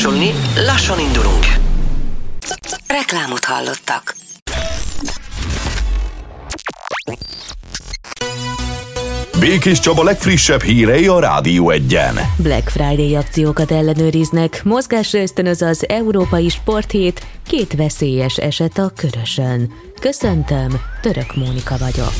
tapsolni, lassan indulunk. Reklámot hallottak. Békés Csaba legfrissebb hírei a Rádió Egyen. Black Friday akciókat ellenőriznek, mozgásra ösztönöz az Európai Sporthét, 2 veszélyes eset a Körösön. Köszöntöm, Török Mónika vagyok.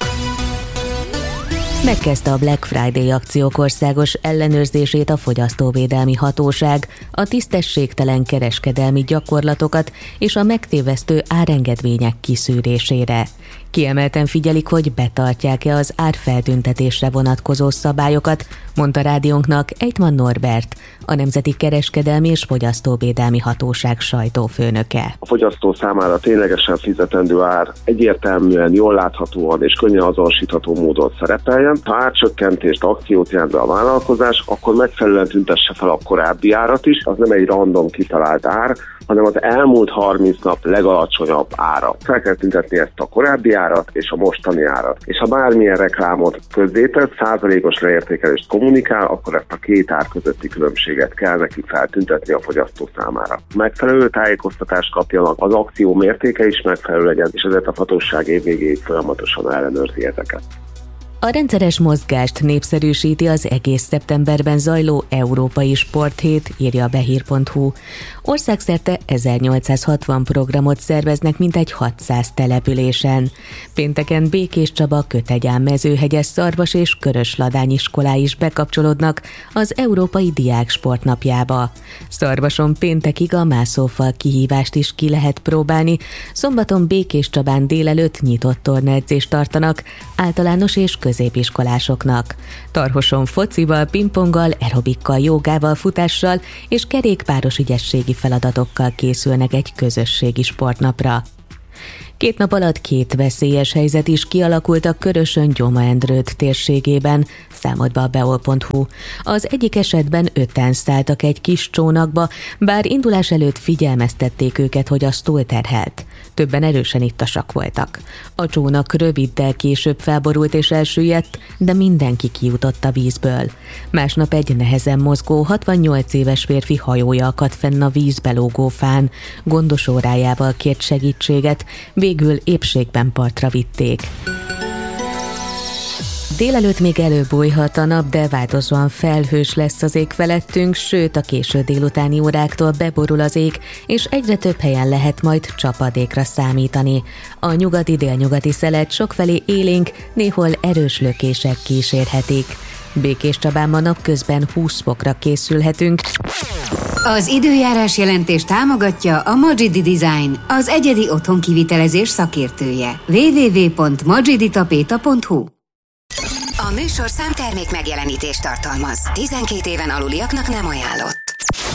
Megkezdte a Black Friday akciók országos ellenőrzését a Fogyasztóvédelmi Hatóság, a tisztességtelen kereskedelmi gyakorlatokat és a megtévesztő árengedmények kiszűrésére. Kiemelten figyelik, hogy betartják-e az árfeltüntetésre vonatkozó szabályokat, mondta rádiónknak Ejtman Norbert, a Nemzeti Kereskedelmi és Fogyasztóvédelmi Hatóság sajtófőnöke. A fogyasztó számára ténylegesen fizetendő ár egyértelműen, jól láthatóan és könnyen azonosítható módon szerepeljen. Ha árcsökkentést, akciót jelent be a vállalkozás, akkor megfelelően tüntesse fel a korábbi árat is. Az nem egy random kitalált ár, hanem az elmúlt 30 nap legalacsonyabb ára. Fel kell tüntetni ezt a korábbi árat és a mostani árat. És ha bármilyen reklámot közzétesz, százalékos leértékelést kommunikál, akkor ezt a 2 ár közötti különbséget kell neki feltüntetni a fogyasztó számára. Megfelelő tájékoztatást kapjanak, az akció mértéke is megfelelő legyen, és ezért a hatóság év végéig folyamatosan ellenőrzi ezeket. A rendszeres mozgást népszerűsíti az egész szeptemberben zajló Európai Sporthét, írja a behír.hu. Országszerte 1860 programot szerveznek mintegy 600 településen. Pénteken Békés Csaba, Kötegyán, Mezőhegyes, Szarvas és Körös-Ladány iskolái is bekapcsolódnak az Európai Diák Sportnapjába. Szarvason péntekig a mászófal kihívást is ki lehet próbálni, szombaton Békés Csabán délelőtt nyitott tornaedzést tartanak általános és középiskolásoknak. Tarhoson focival, pingponggal, aerobikkal, jogával, futással és kerékpáros ügyességi feladatokkal készülnek egy közösségi sportnapra. 2 nap alatt 2 veszélyes helyzet is kialakult a Körösön Gyoma-Endrőd térségében, számolt be a beol.hu. Az egyik esetben 5-en szálltak egy kis csónakba, bár indulás előtt figyelmeztették őket, hogy az túlterhelt. Többen erősen ittasak voltak. A csónak röviddel később felborult és elsüllyedt, de mindenki kijutott a vízből. Másnap egy nehezen mozgó 68 éves férfi hajója akadt fenn a vízbe lógó fán. Gondos órájával kért segítséget, végül épségben partra vitték. Délelőtt még előbújhat a nap, de változóan felhős lesz az ég felettünk, sőt a késő délutáni óráktól beborul az ég, és egyre több helyen lehet majd csapadékra számítani. A nyugati-délnyugati szelet sokfelé élénk, néhol erős lökések kísérhetik. Békés Csabán ma napközben 20 fokra készülhetünk. Az időjárás jelentés támogatja a Magidi Design, az egyedi otthonkivitelezés szakértője. www.magiditapeta.hu. A műsorszám termék megjelenítést tartalmaz. 12 éven aluliaknak nem ajánlott.